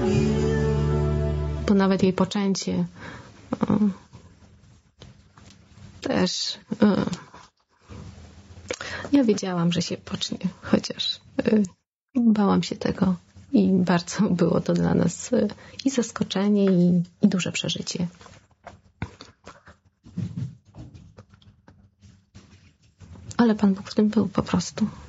Bo nawet jej poczęcie też ja wiedziałam, że się pocznie, chociaż bałam się tego i bardzo było to dla nas i zaskoczenie, i duże przeżycie. Ale Pan Bóg w tym był po prostu.